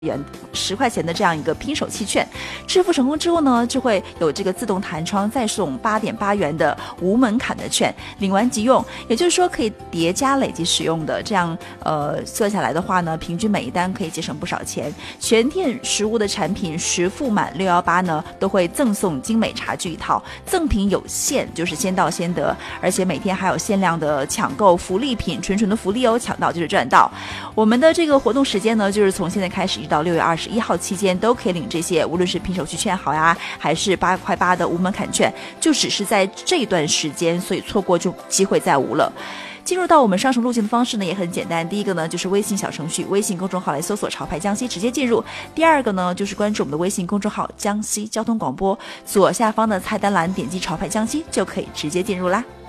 10块钱的这样一个拼手气券，支付成功之后呢，就会有这个自动弹窗再送8.8元的无门槛的券，领完即用，也就是说可以叠加累积使用的，这样算下来的话呢，平均每一单可以节省不少钱。全店实物的产品10付满618呢，都会赠送精美茶具一套，赠品有限，就是先到先得，而且每天还有限量的抢购福利品，纯的福利哦，抢到就是赚到。我们的这个活动时间呢，就是从现在开始到6月21号期间都可以领这些，无论是拼手气券好呀，还是8块8的无门槛券，就只是在这段时间，所以错过就机会再无了。进入到我们上手路径的方式呢也很简单，第一个呢就是微信小程序、微信公众号来搜索潮牌江西直接进入，第二个呢就是关注我们的微信公众号江西交通广播，左下方的菜单栏点击潮牌江西就可以直接进入啦。